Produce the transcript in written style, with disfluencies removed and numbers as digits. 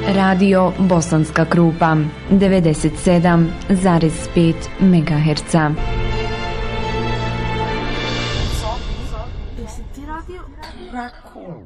Radio Bosanska Krupa 97,5 MHz. Jesi ti radio?